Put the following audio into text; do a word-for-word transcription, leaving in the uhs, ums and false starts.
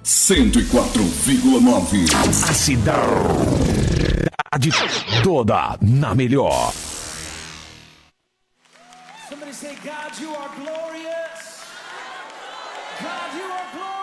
cento e quatro vírgula nove. A cidade toda na melhor. Somebody say, God, you are glorious. God, you are glorious.